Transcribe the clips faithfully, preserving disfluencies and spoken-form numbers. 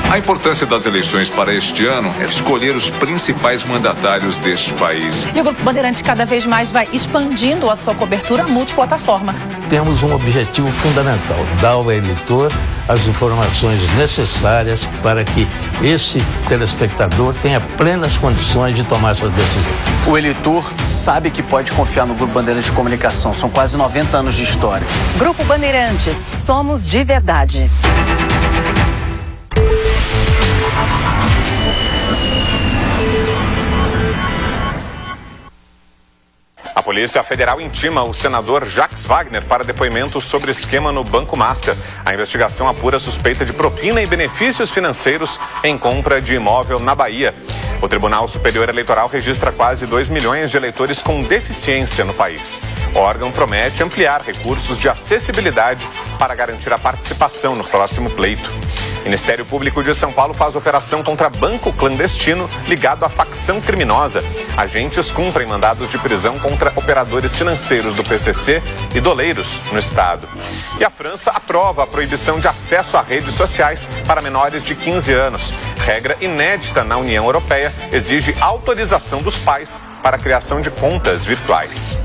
A importância das eleições para este ano é escolher os principais mandatários deste país. E o Grupo Bandeirantes cada vez mais vai expandindo a sua cobertura multiplataforma. Temos um objetivo fundamental: dar ao eleitor as informações necessárias para que esse telespectador tenha plenas condições de tomar suas decisões. O eleitor sabe que pode confiar no Grupo Bandeirantes de Comunicação. São quase noventa anos de história. Grupo Bandeirantes, somos de verdade. A Polícia Federal intima o senador Jacques Wagner para depoimento sobre esquema no Banco Master. A investigação apura suspeita de propina e benefícios financeiros em compra de imóvel na Bahia. O Tribunal Superior Eleitoral registra quase dois milhões de eleitores com deficiência no país. O órgão promete ampliar recursos de acessibilidade para garantir a participação no próximo pleito. O Ministério Público de São Paulo faz operação contra banco clandestino ligado à facção criminosa. Agentes cumprem mandados de prisão contra operadores financeiros do P C C e doleiros no estado. E a França aprova a proibição de acesso a redes sociais para menores de quinze anos. Regra inédita na União Europeia exige autorização dos pais para a criação de contas virtuais.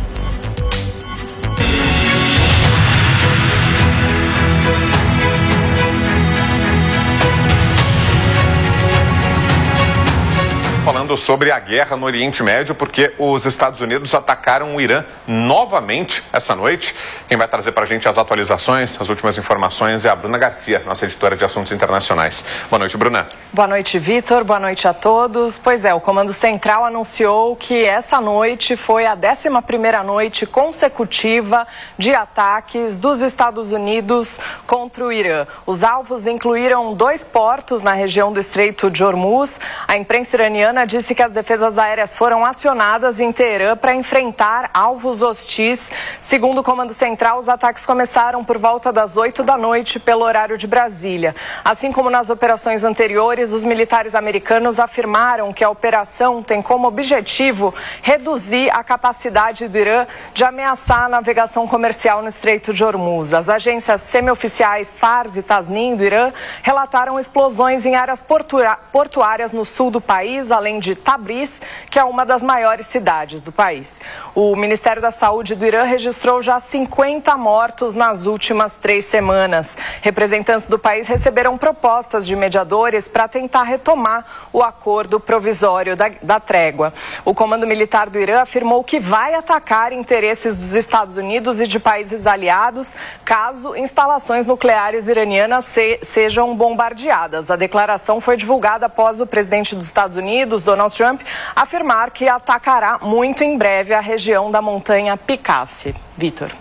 Falando sobre a guerra no Oriente Médio, porque os Estados Unidos atacaram o Irã novamente essa noite. Quem vai trazer para a gente as atualizações, as últimas informações é a Bruna Garcia, nossa editora de assuntos internacionais. Boa noite, Bruna. Boa noite, Vitor. Boa noite a todos. Pois é, o Comando Central anunciou que essa noite foi a décima primeira noite consecutiva de ataques dos Estados Unidos contra o Irã. Os alvos incluíram dois portos na região do Estreito de Hormuz. A imprensa iraniana disse que as defesas aéreas foram acionadas em Teherã para enfrentar alvos hostis. Segundo o Comando Central, os ataques começaram por volta das oito da noite pelo horário de Brasília. Assim como nas operações anteriores, os militares americanos afirmaram que a operação tem como objetivo reduzir a capacidade do Irã de ameaçar a navegação comercial no Estreito de Hormuz. As agências semi-oficiais Fars e Tasnim do Irã relataram explosões em áreas portuárias no sul do país, além de Tabriz, que é uma das maiores cidades do país. O Ministério da Saúde do Irã registrou já cinquenta mortos nas últimas três semanas. Representantes do país receberam propostas de mediadores para tentar retomar o acordo provisório da, da trégua. O Comando Militar do Irã afirmou que vai atacar interesses dos Estados Unidos e de países aliados caso instalações nucleares iranianas se, sejam bombardeadas. A declaração foi divulgada após o presidente dos Estados Unidos, Donald Trump, afirmar que atacará muito em breve a região da montanha Picasse. Vitor.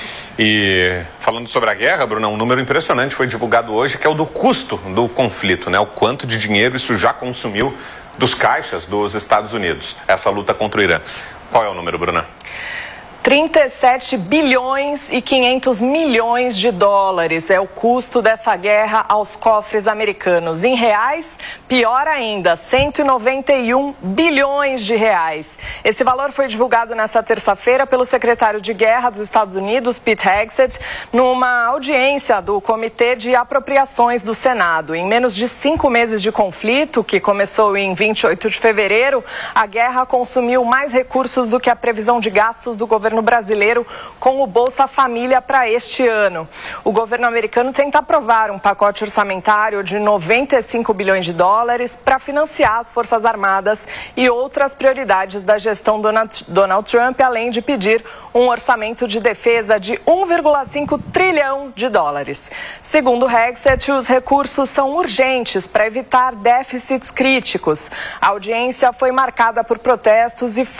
E falando sobre a guerra, Bruna, um número impressionante foi divulgado hoje, que é o do custo do conflito, né? O quanto de dinheiro isso já consumiu dos caixas dos Estados Unidos, essa luta contra o Irã. Qual é o número, Bruna? trinta e sete bilhões e quinhentos milhões de dólares é o custo dessa guerra aos cofres americanos. Em reais, pior ainda, cento e noventa e um bilhões de reais. Esse valor foi divulgado nesta terça-feira pelo secretário de Guerra dos Estados Unidos, Pete Hegseth, numa audiência do Comitê de Apropriações do Senado. Em menos de cinco meses de conflito, que começou em vinte e oito de fevereiro, a guerra consumiu mais recursos do que a previsão de gastos do governo brasileiro com o Bolsa Família para este ano. O governo americano tenta aprovar um pacote orçamentário de noventa e cinco bilhões de dólares para financiar as Forças Armadas e outras prioridades da gestão Donald Trump, além de pedir um orçamento de defesa de um vírgula cinco trilhão de dólares. Segundo Hegseth, os recursos são urgentes para evitar déficits críticos. A audiência foi marcada por protestos e